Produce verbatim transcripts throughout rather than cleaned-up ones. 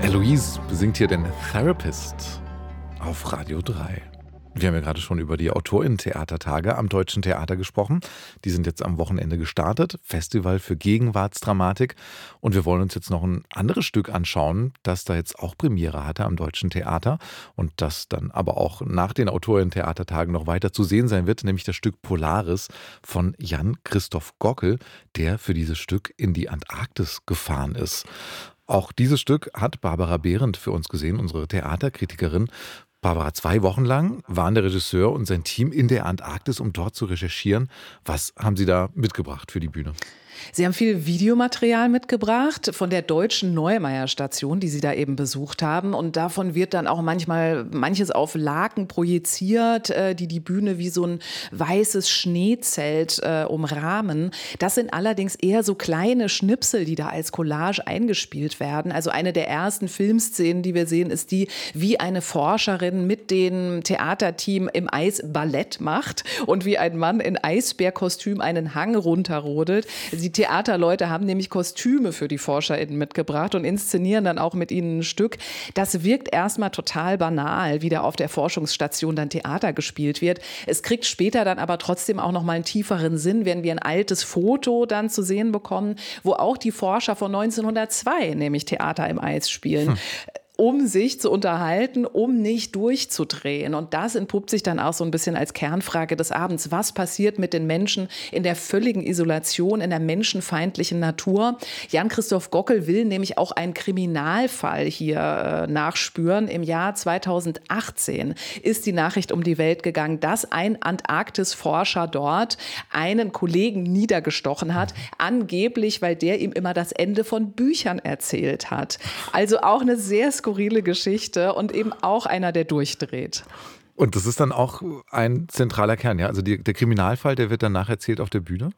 Eloise besingt hier den Therapist auf Radio drei. Wir haben ja gerade schon über die AutorInnen-Theatertage am Deutschen Theater gesprochen. Die sind jetzt am Wochenende gestartet. Festival für Gegenwartsdramatik. Und wir wollen uns jetzt noch ein anderes Stück anschauen, das da jetzt auch Premiere hatte am Deutschen Theater und das dann aber auch nach den AutorInnen-Theatertagen noch weiter zu sehen sein wird, nämlich das Stück Polaris von Jan Christoph Gockel, der für dieses Stück in die Antarktis gefahren ist. Auch dieses Stück hat Barbara Behrendt für uns gesehen, unsere Theaterkritikerin. Barbara, zwei Wochen lang waren der Regisseur und sein Team in der Antarktis, um dort zu recherchieren. Was haben Sie da mitgebracht für die Bühne? Sie haben viel Videomaterial mitgebracht von der Deutschen Neumeier-Station, die Sie da eben besucht haben. Und davon wird dann auch manchmal manches auf Laken projiziert, die die Bühne wie so ein weißes Schneezelt äh, umrahmen. Das sind allerdings eher so kleine Schnipsel, die da als Collage eingespielt werden. Also eine der ersten Filmszenen, die wir sehen, ist die, wie eine Forscherin mit dem Theaterteam im Eis Ballett macht und wie ein Mann in Eisbärkostüm einen Hang runterrodelt. Die Theaterleute haben nämlich Kostüme für die ForscherInnen mitgebracht und inszenieren dann auch mit ihnen ein Stück. Das wirkt erstmal total banal, wie da auf der Forschungsstation dann Theater gespielt wird. Es kriegt später dann aber trotzdem auch nochmal einen tieferen Sinn, wenn wir ein altes Foto dann zu sehen bekommen, wo auch die Forscher von neunzehnhundertzwei nämlich Theater im Eis spielen. Hm. um sich zu unterhalten, um nicht durchzudrehen. Und das entpuppt sich dann auch so ein bisschen als Kernfrage des Abends. Was passiert mit den Menschen in der völligen Isolation, in der menschenfeindlichen Natur? Jan Christoph Gockel will nämlich auch einen Kriminalfall hier äh, nachspüren. Im Jahr zweitausendachtzehn ist die Nachricht um die Welt gegangen, dass ein Antarktis-Forscher dort einen Kollegen niedergestochen hat, angeblich, weil der ihm immer das Ende von Büchern erzählt hat. Also auch eine sehr skurrile Geschichte und eben auch einer, der durchdreht. Und das ist dann auch ein zentraler Kern, ja? Also die, der Kriminalfall, der wird dann nacherzählt auf der Bühne?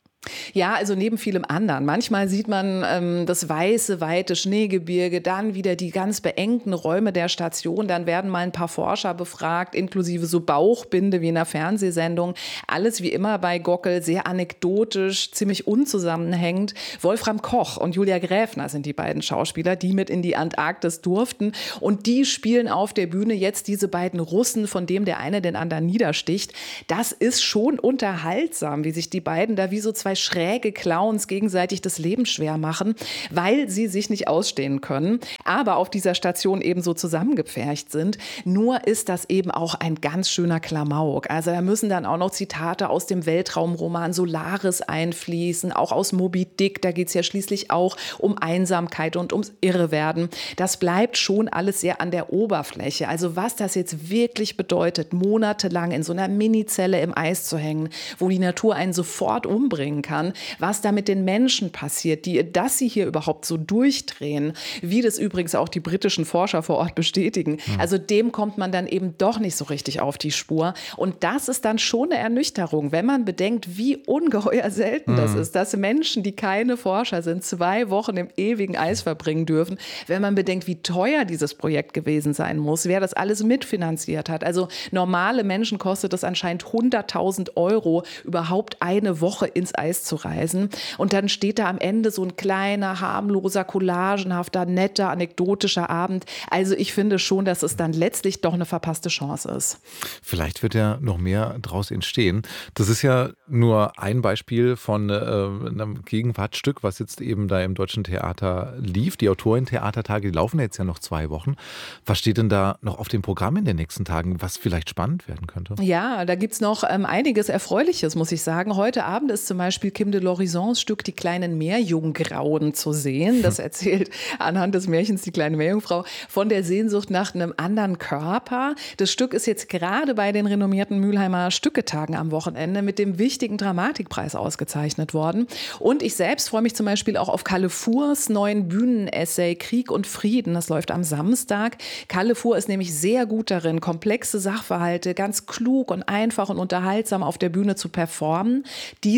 Ja, also neben vielem anderen. Manchmal sieht man ähm, das weiße, weite Schneegebirge, dann wieder die ganz beengten Räume der Station. Dann werden mal ein paar Forscher befragt, inklusive so Bauchbinde wie in einer Fernsehsendung. Alles wie immer bei Gockel, sehr anekdotisch, ziemlich unzusammenhängend. Wolfram Koch und Julia Gräfner sind die beiden Schauspieler, die mit in die Antarktis durften. Und die spielen auf der Bühne jetzt diese beiden Russen, von dem der eine den anderen niedersticht. Das ist schon unterhaltsam, wie sich die beiden da wie so zwei schräge Clowns gegenseitig das Leben schwer machen, weil sie sich nicht ausstehen können, aber auf dieser Station eben so zusammengepfercht sind. Nur ist das eben auch ein ganz schöner Klamauk. Also da müssen dann auch noch Zitate aus dem Weltraumroman Solaris einfließen, auch aus Moby Dick. Da geht es ja schließlich auch um Einsamkeit und ums Irrewerden. Das bleibt schon alles sehr an der Oberfläche. Also was das jetzt wirklich bedeutet, monatelang in so einer Minizelle im Eis zu hängen, wo die Natur einen sofort umbringen kann, was da mit den Menschen passiert, die, dass sie hier überhaupt so durchdrehen, wie das übrigens auch die britischen Forscher vor Ort bestätigen. Mhm. Also dem kommt man dann eben doch nicht so richtig auf die Spur. Und das ist dann schon eine Ernüchterung, wenn man bedenkt, wie ungeheuer selten mhm. das ist, dass Menschen, die keine Forscher sind, zwei Wochen im ewigen Eis verbringen dürfen. Wenn man bedenkt, wie teuer dieses Projekt gewesen sein muss, wer das alles mitfinanziert hat. Also normale Menschen kostet es anscheinend hunderttausend Euro, überhaupt eine Woche ins Eis zu reisen. Und dann steht da am Ende so ein kleiner, harmloser, collagenhafter, netter, anekdotischer Abend. Also ich finde schon, dass es dann letztlich doch eine verpasste Chance ist. Vielleicht wird ja noch mehr draus entstehen. Das ist ja nur ein Beispiel von äh, einem Gegenwartsstück, was jetzt eben da im Deutschen Theater lief. Die Autorentheatertage, die laufen jetzt ja noch zwei Wochen. Was steht denn da noch auf dem Programm in den nächsten Tagen, was vielleicht spannend werden könnte? Ja, da gibt es noch ähm, einiges Erfreuliches, muss ich sagen. Heute Abend ist zum Beispiel Kim de Lorisons Stück Die kleinen Meerjungfrauen zu sehen. Das erzählt anhand des Märchens Die kleine Meerjungfrau von der Sehnsucht nach einem anderen Körper. Das Stück ist jetzt gerade bei den renommierten Mülheimer Stücketagen am Wochenende mit dem wichtigen Dramatikpreis ausgezeichnet worden. Und ich selbst freue mich zum Beispiel auch auf Kalle Fuhrs neuen Bühnenessay Krieg und Frieden. Das läuft am Samstag. Kalle Fuhr ist nämlich sehr gut darin, komplexe Sachverhalte ganz klug und einfach und unterhaltsam auf der Bühne zu performen. Diesmal geht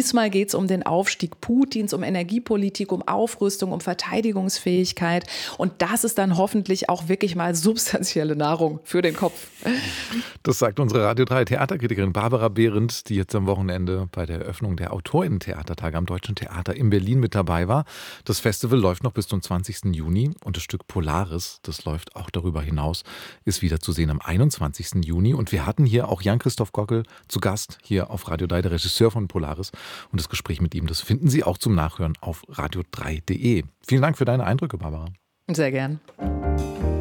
geht es um den Aufstieg Putins, um Energiepolitik, um Aufrüstung, um Verteidigungsfähigkeit. Und das ist dann hoffentlich auch wirklich mal substanzielle Nahrung für den Kopf. Das sagt unsere Radio drei Theaterkritikerin Barbara Behrendt, die jetzt am Wochenende bei der Eröffnung der AutorInnen-Theatertage am Deutschen Theater in Berlin mit dabei war. Das Festival läuft noch bis zum zwanzigsten Juni und das Stück Polaris, das läuft auch darüber hinaus, ist wieder zu sehen am einundzwanzigsten Juni. Und wir hatten hier auch Jan-Christoph Gockel zu Gast hier auf Radio drei, der Regisseur von Polaris. Und das Gespräch mit ihm, das finden Sie auch zum Nachhören auf radio drei punkt de. Vielen Dank für deine Eindrücke, Barbara. Sehr gern.